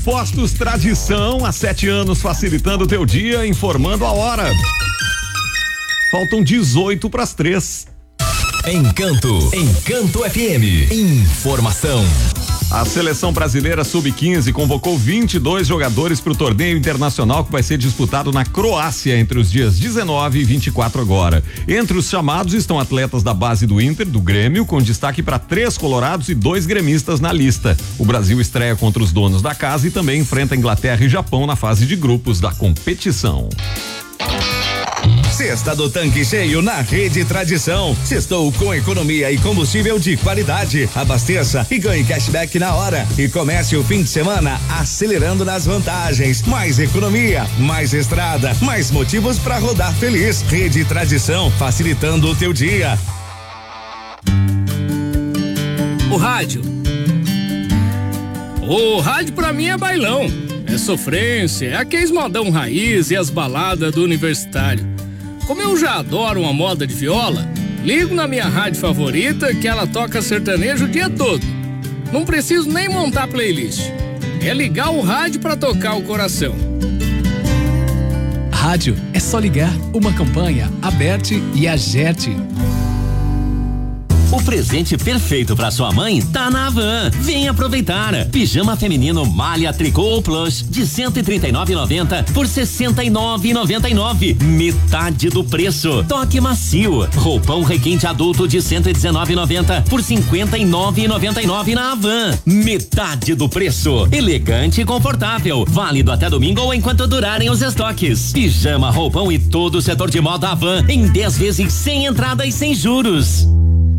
Postos Tradição, há 7 anos facilitando o teu dia, informando a hora. Faltam 18 para as 3. Encanto FM. Informação. A seleção brasileira sub-15 convocou 22 jogadores para o torneio internacional que vai ser disputado na Croácia entre os dias 19 e 24 agora. Entre os chamados estão atletas da base do Inter, do Grêmio, com destaque para 3 colorados e 2 gremistas na lista. O Brasil estreia contra os donos da casa e também enfrenta Inglaterra e Japão na fase de grupos da competição. Sexta do Tanque Cheio na Rede Tradição. Sextou com economia e combustível de qualidade. Abasteça e ganhe cashback na hora. E comece o fim de semana acelerando nas vantagens. Mais economia, mais estrada, mais motivos para rodar feliz. Rede Tradição, facilitando o teu dia. O rádio pra mim é bailão. É sofrência, é aqueles modão raiz e as baladas do universitário. Como eu já adoro uma moda de viola, ligo na minha rádio favorita que ela toca sertanejo o dia todo. Não preciso nem montar playlist. É ligar o rádio pra tocar o coração. Rádio é só ligar. Uma campanha, Aberte e Agerte. O presente perfeito para sua mãe tá na Havan. Vem aproveitar. Pijama feminino malha tricô ou plush de 139,90 por 69,99. Metade do preço. Toque macio. Roupão requinte adulto de 119,90 por 59,99 na Havan. Metade do preço. Elegante e confortável. Válido até domingo ou enquanto durarem os estoques. Pijama, roupão e todo o setor de moda Havan em 10 vezes sem entrada e sem juros.